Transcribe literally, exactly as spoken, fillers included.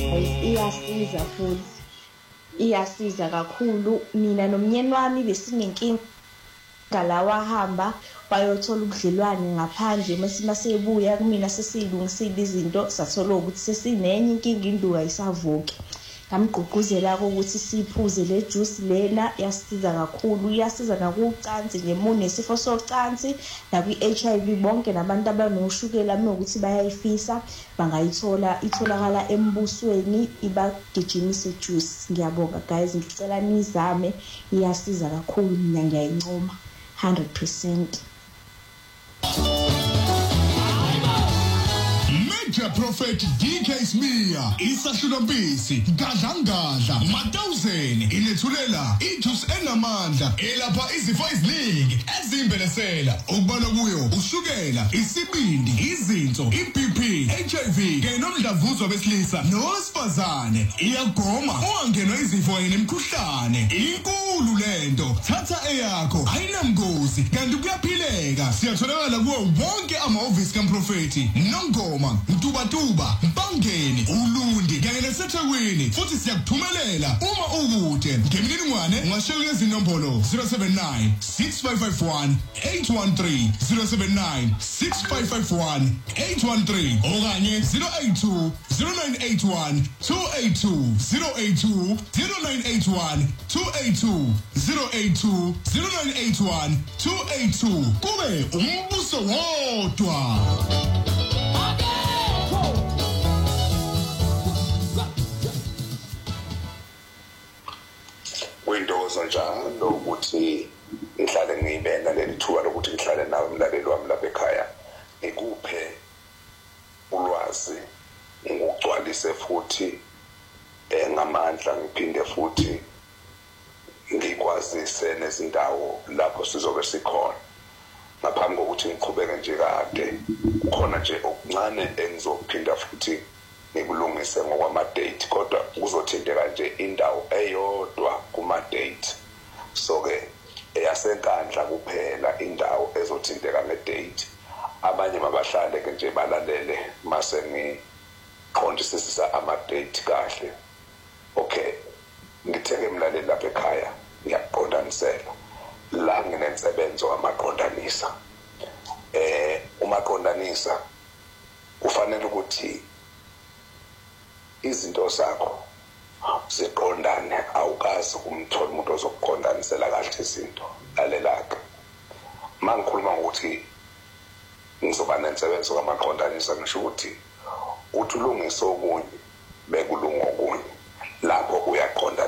iyasiza futhi iyasiza kakhulu. Mina nomnyeni wami besinenkinga la wahamba bayothola ubudlelwane ngaphandle mase masebuya kumina sesiyilungisile izinto sathola ukuthi sesinenye inkinga induku ayisavuki. Ngamgqugquzela ukuthi siphuze le juice lena yasiza kakhulu, iyasiza nakucansi nje munesifo socansi nakwi-H I V bonke nabantu abanoshukela ukuthi bayayifisa bangayithola, itholakala embusweni ibagijimise juice. Ngiyabonga guys, ngicela nizame, iyasiza kakhulu, mina ngiyayincoma one hundred percent. Major Prophet D K Smear, Isashilo Mbisi, Gadla Ngadla, Matawuzeni, ilethulela ijuice enamandla elapha izifo eziningi ezimbenesela okubalwa kuyo ushukela, isibindi, izinso, i-B P, H I V kanye nomdlavuzo besilisa nowesifazane. Iyagoma ungangenwa izifo kanye nemikhuhlane. Inkulu lento, thatha eyakho, ayinamgozi kanti kuyaphileka. Siyatholakala kuwo wonke amahhovisi kaMprofeti Nongoma, Mtubatuba, Mpangeni, Ulundi kanye naseThekwini. Futhi siyakuthumelela uma ukude. Ngemininingwane ungashayela lezi nombolo zero seven nine six five five one eight one three zero seven nine six five five one eight one three okanye zero eight two zero nine eight one two eight two zero eight two zero nine eight one two eight two zero eight two zero nine eight one two eight two. Kube umbuso wodwa. Windows njalo ukuthi ngihlale ngiyibenda leli thuba lokuthi ngihlale nawe mlaleli wami lapha ekhaya, ngikuphe ulwazi, ngigcwalise futhi ngamandla, ngiphinde futhi ngikwazise nezindawo lapho sizobe sikhona. Ngaphambi kokuthi ngiqhubeke nje kade khona nje okuncane engizophinda futhi ngikulungise ngokwama date, kodwa kuzothinteka nje indawo eyodwa kuma date. So ke eyasenkandla kuphela indawo ezothinteka nge date. Abanye mabahlale ke nje balalele mase ngiqondisisa ama date kahle. Okay, ngitheke mlaleli lapha ekhaya ngiyaqondanisela la nginensebenzo amaqondanisa. Eh umaqondanisa kufanele ukuthi izinto zakho ziqondane, awukazi kumthola umuntu ozokuqondanisela kahle izinto. Lalelaka mangikhuluma ngokuthi ngizoba nensebenzo kamaqondanisa, ngisho ukuthi uthi ulungise okunye